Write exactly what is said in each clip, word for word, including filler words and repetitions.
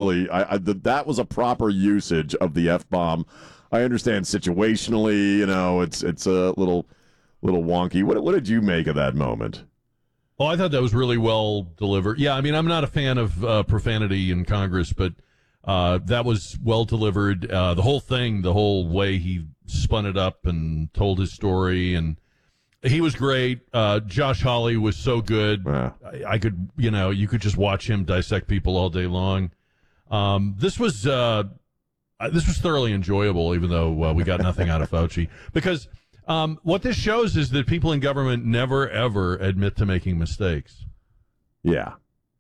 really, I, I the, that was a proper usage of the F-bomb. I understand situationally, you know, it's it's a little little wonky. What what did you make of that moment? Oh, I thought that was really well delivered. Yeah, I mean, I'm not a fan of uh, profanity in Congress, but uh, that was well delivered. Uh, the whole thing, the whole way he spun it up and told his story, and he was great. Uh, Josh Hawley was so good. Yeah. I, I could, you know, you could just watch him dissect people all day long. Um, this was uh, this was thoroughly enjoyable, even though uh, we got nothing out of Fauci, because. Um, what this shows is that people in government never, ever admit to making mistakes. Yeah.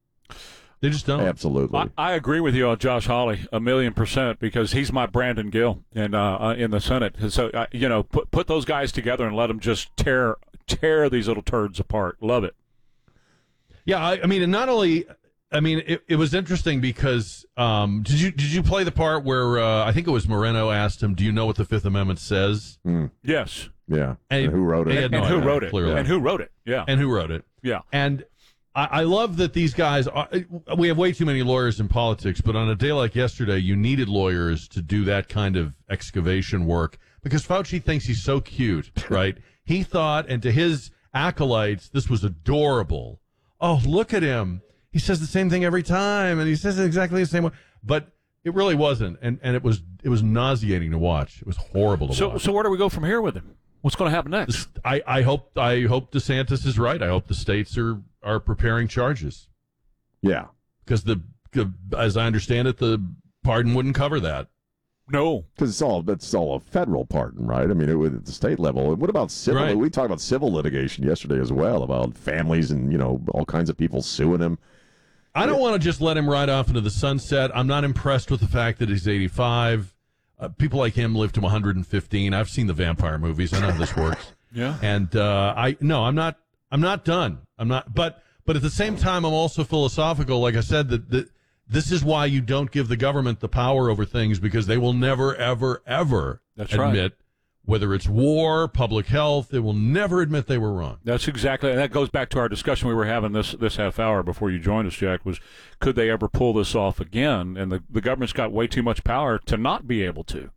They just don't. Absolutely. I, I agree with you on Josh Hawley a million percent, because he's my Brandon Gill in, uh, uh, in the Senate. So, uh, you know, put put those guys together and let them just tear tear these little turds apart. Love it. Yeah, I, I mean, and not only... I mean, it, it was interesting because um, did you did you play the part where uh, I think it was Moreno asked him, "Do you know what the Fifth Amendment says?" Mm. Yes. Yeah. And, and who wrote it? And, no and who idea, wrote it? clearly. And who wrote it? Yeah. And who wrote it? Yeah. And I, I love that these guys are, we have way too many lawyers in politics, but on a day like yesterday, you needed lawyers to do that kind of excavation work because Fauci thinks he's so cute, right? He thought, and to his acolytes, this was adorable. Oh, look at him. He says the same thing every time, and he says it exactly the same way. But it really wasn't, and, and it was it was nauseating to watch. It was horrible to so, watch. So where do we go from here with him? What's going to happen next? I, I hope I hope DeSantis is right. I hope the states are, are preparing charges. Yeah. Because the as I understand it, the pardon wouldn't cover that. No, because it's all that's all a federal pardon, right? I mean, it, at the state level. What about civil? Right. We talked about civil litigation yesterday as well, about families and you know all kinds of people suing him. I don't want to just let him ride off into the sunset. I'm not impressed with the fact that he's eighty-five. Uh, people like him live to one hundred fifteen. I've seen the vampire movies. I know how this works. Yeah. And uh, I no, I'm not. I'm not done. I'm not. But but at the same time, I'm also philosophical. Like I said, that that this is why you don't give the government the power over things, because they will never, ever, ever That's admit. right. Whether it's war, public health, they will never admit they were wrong. That's exactly, and that goes back to our discussion we were having this this half hour before you joined us, Jack, was could they ever pull this off again? And the, the government's got way too much power to not be able to.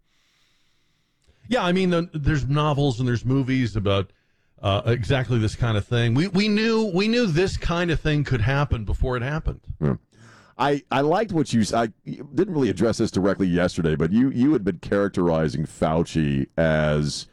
Yeah, I mean, the, there's novels and there's movies about uh, exactly this kind of thing. We we knew we knew this kind of thing could happen before it happened. Yeah. I, I liked what you I you didn't really address this directly yesterday, but you, you had been characterizing Fauci as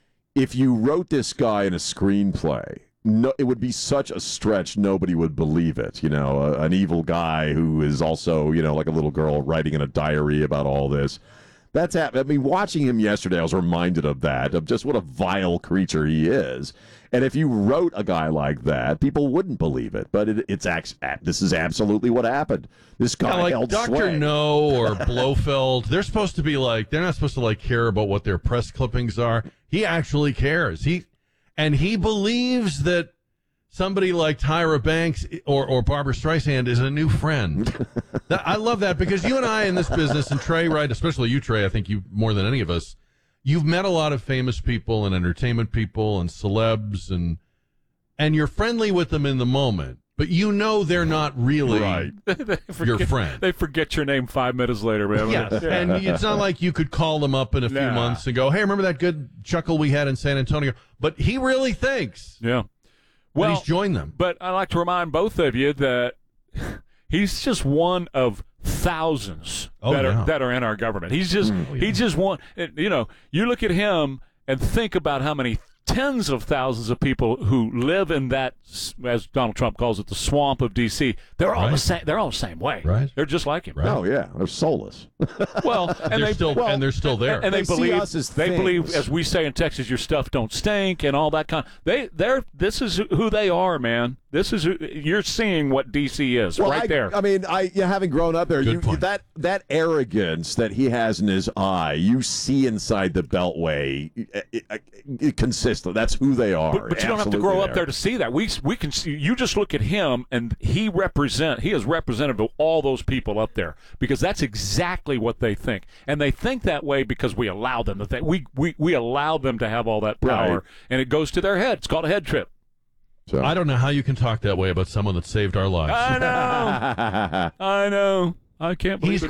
if you wrote this guy in a screenplay, no, it would be such a stretch nobody would believe it. You know, a, an evil guy who is also, you know, like a little girl writing in a diary about all this. That's hap- I mean, watching him yesterday, I was reminded of that, of just what a vile creature he is. And if you wrote a guy like that, people wouldn't believe it. But it, it's act- this is absolutely what happened. This guy Yeah, like held Doctor sway. No or Blofeld, they're supposed to be like, they're not supposed to like care about what their press clippings are. He actually cares. He and he believes that somebody like Tyra Banks or, or Barbara Streisand is a new friend. that, I love that because you and I in this business, and Trey, right, especially you, Trey, I think you more than any of us, you've met a lot of famous people and entertainment people and celebs, and and you're friendly with them in the moment, but you know they're not really Right. forget, your friend. They forget your name five minutes later, man. Yes, and it's not like you could call them up in a few Nah. months and go, hey, remember that good chuckle we had in San Antonio? But he really thinks Yeah. that Well, he's joined them. but I like to remind both of you that he's just one of thousands Oh, that yeah. are that are in our government. He's just Oh, yeah. he's just one. You know, you look at him and think about how many tens of thousands of people who live in that, as Donald Trump calls it, the swamp of D C. They're all Right. the same. They're all the same way. Right. They're just like him. Right. Oh, yeah. They're soulless. Well, and They're they still well, and they're still there. and they, They see believe us as they things. believe, as we say in Texas, your stuff don't stink and all that kind. They they're this is who they are, man. This is who, you're seeing what D C is Well, right I, there. I mean, I yeah, having grown up there, Good you, point. that that arrogance that he has in his eye, you see inside the Beltway uh, uh, uh, consistent. That's who they are. But, but you don't have to Absolutely grow they up there are. to see that. We we can see. You just look at him, and he represent. He is representative of all those people up there because that's exactly what they think, and they think that way because we allow them to think. We we we allow them to have all that power, Right. and it goes to their head. It's called a head trip. So. I don't know how you can talk that way about someone that saved our lives. I know. I know. I can't believe He's it.